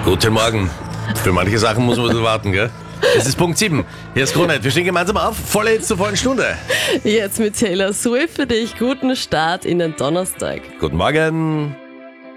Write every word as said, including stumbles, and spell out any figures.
Guten Morgen. Für manche Sachen muss man so warten, gell? Es ist Punkt sieben. Hier ist Krone. Wir stehen gemeinsam auf. Volle Hits zur vollen Stunde. Jetzt mit Taylor Swift für dich. Guten Start in den Donnerstag. Guten Morgen.